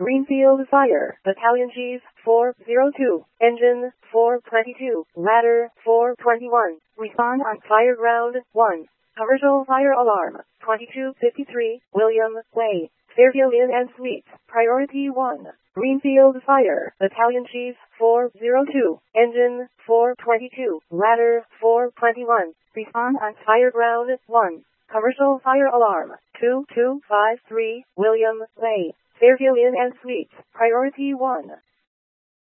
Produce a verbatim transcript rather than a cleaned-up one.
Greenfield Fire, Battalion Chief, four zero two, Engine, four twenty-two, Ladder, four twenty-one, Respond on Fire Ground, one, Commercial Fire Alarm, twenty-two fifty-three, William Way, Fairfield Inn and Suites, Priority one, Greenfield Fire, Battalion Chief, four zero two, Engine, four twenty-two, Ladder, four twenty-one, Respond on Fire Ground, one, Commercial Fire Alarm, two two five three, William Way, Fairfield Inn and Suites, Priority one.